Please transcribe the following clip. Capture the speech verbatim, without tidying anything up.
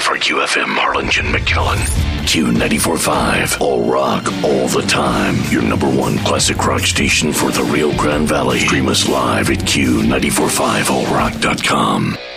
for Q F M Harlingen McAllen. Q ninety-four point five, all rock, all the time. Your number one classic rock station for the Rio Grande Valley. Stream us live at Q nine four five all rock dot com.